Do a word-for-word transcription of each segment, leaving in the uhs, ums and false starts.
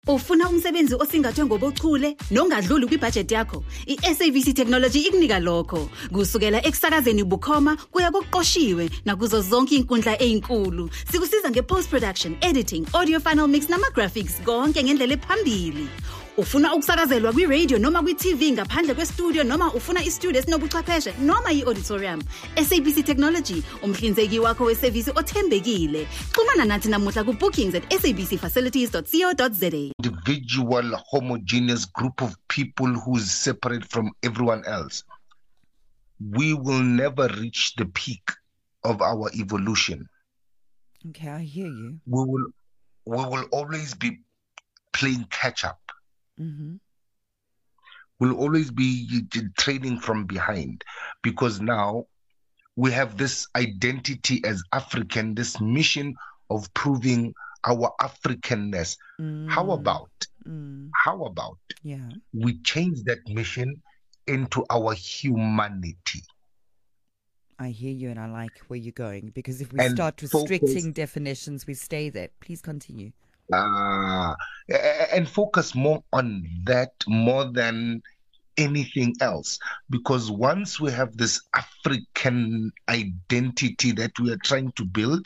Ufuna umsebenzi osingathwe ngobuchule nongadluli kwibudget yakho? I-S A B C Technology ikunika lokho. Kusukela ekusakazeni bukhoma kuya kokuqoshiwe nakuzo zonke inkundla ezinkulu. Sikusiza nge-post production, editing, audio final mix nama-graphics konke ngendlela ephambili. Ufuna ukusakazelwa kwi-radio noma kwi-T V ngaphandle kwe-studio noma ufuna i-studio esinobuchwepheshe noma i-auditorium. S A B C Technology, umhlinzeki wakho wesevisi othembekile. Xhumana nathi namuhla ku-bookings at s a b c facilities dot co dot z a. Individual homogeneous group of people who's separate from everyone else, we will never reach the peak of our evolution. Okay, I hear you. We will, we will always be playing catch up. Mm-hmm. We'll always be training from behind, because now we have this identity as African, this mission of proving our Africanness. Mm. How about, mm. how about yeah. we change that mission into our humanity? I hear you, and I like where you're going, because if we and start restricting focus, definitions, we stay there. Please continue. Uh, and focus more on that more than anything else, because once we have this African identity that we are trying to build,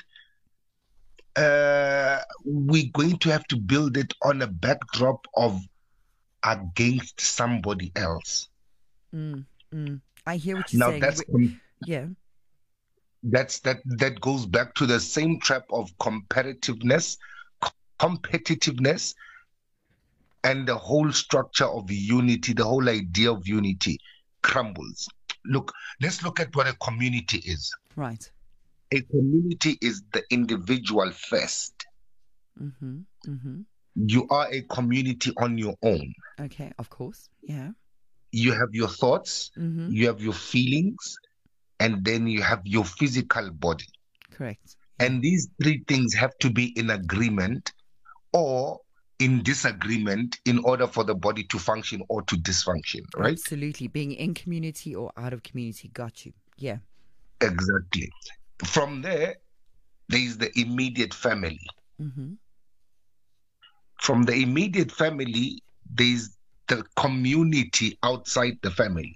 uh, we're going to have to build it on a backdrop of against somebody else. Mm, mm. I hear what you're now saying. That's we, yeah. That's that. That goes back to the same trap of competitiveness. competitiveness and the whole structure of unity, the whole idea of unity crumbles. Look, let's look at what a community is. Right. A community is the individual first. Mm-hmm. Mm-hmm. You are a community on your own. Okay, of course. Yeah. You have your thoughts, mm-hmm. you have your feelings, and then you have your physical body. Correct. And these three things have to be in agreement or in disagreement in order for the body to function or to dysfunction, right? Absolutely. Being in community or out of community. Got you. Yeah. Exactly. From there, there is the immediate family. Mm-hmm. From the immediate family, there is the community outside the family.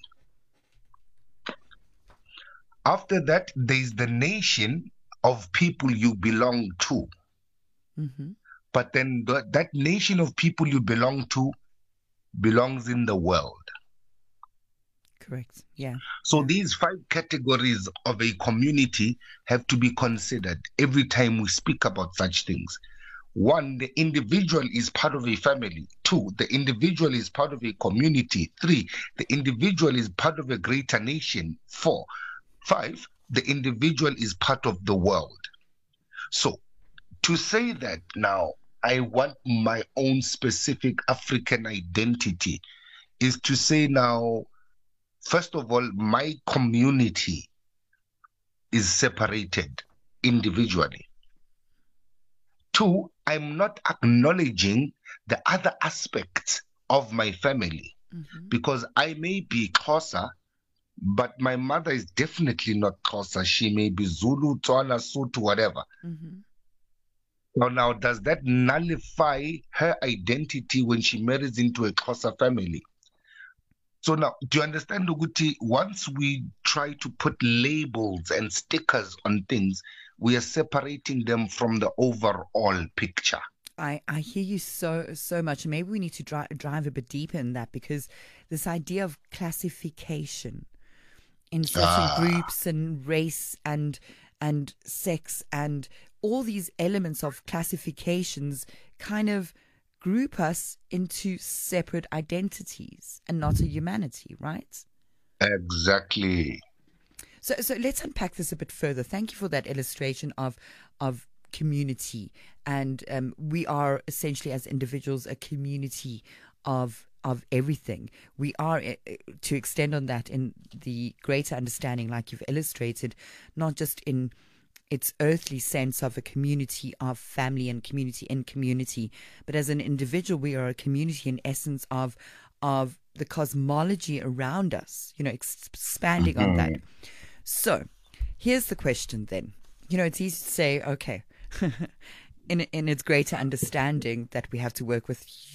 After that, there is the nation of people you belong to. Mm-hmm. But then th- that nation of people you belong to belongs in the world. Correct. Yeah. So yeah. these five categories of a community have to be considered every time we speak about such things. One, the individual is part of a family. Two, the individual is part of a community. Three, the individual is part of a greater nation. Four, five, the individual is part of the world. So to say that now I want my own specific African identity is to say now, first of all, my community is separated individually. Two, I'm not acknowledging the other aspects of my family, mm-hmm. because I may be Xhosa, but my mother is definitely not Xhosa. She may be Zulu, Tswana, Sotho, whatever. Mm-hmm. Now, now, does that nullify her identity when she marries into a Xhosa family? So now, do you understand, Uguti? Once we try to put labels and stickers on things, we are separating them from the overall picture. I, I hear you so, so much. Maybe we need to drive, drive a bit deeper in that, because this idea of classification in certain ah. groups and race and and sex and all these elements of classifications kind of group us into separate identities and not a humanity, right? Exactly. So so let's unpack this a bit further. Thank you for that illustration of of community. And um, we are essentially, as individuals, a community of of everything. We are, uh, to extend on that in the greater understanding, like you've illustrated, not just in its earthly sense of a community of family and community in community, but as an individual, we are a community in essence of of the cosmology around us, you know, ex- expanding mm-hmm. on that. So here's the question then. You know, it's easy to say, okay, in in its greater understanding that we have to work with